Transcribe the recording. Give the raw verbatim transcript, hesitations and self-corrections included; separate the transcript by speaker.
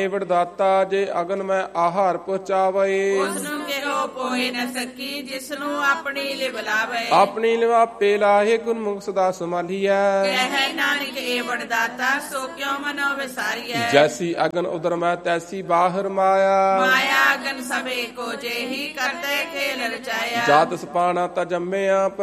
Speaker 1: ਵਡਦਾਤਾ ਜੇ ਅਗਨ ਮੈਂ ਆਹਾਰ ਪਹੁੰਚਾਵੇ।
Speaker 2: ਉਸ ਨੂੰ ਕਿਹੋ ਪੋਏ ਨ ਸਕੀ ਜਿਸ ਨੂੰ ਆਪਣੀ ਲਿਵ ਲਾਵੇ।
Speaker 1: ਆਪਣੀ ਲਿਵ ਆਪੇ ਲਾਹੇ ਗੁਰਮੁਖ ਸਦਾ ਸੰਭਾਲੀਐ।
Speaker 2: ਕਹਿ ਨਾਨਕ ਏ ਵਡਦਾਤਾ ਸੋ ਕਿਉ ਮਨੋ ਵਿਸਾਰੀਐ।
Speaker 1: ਜੈਸੀ ਅਗਨ ਉਦਰ ਮੈਂ ਤੈਸੀ ਬਾਹਰ ਮਾਇਆ।
Speaker 2: ਮਾਇਆ ਅਗਨ ਸਭੇ ਕੋ ਜਿਹੀ ਕਰਤੇ ਖੇਲ ਰਚਾਇਆ।
Speaker 1: ਜਾਤ ਸਪਾਣਾ ਤਾ ਜੰਮਿਆ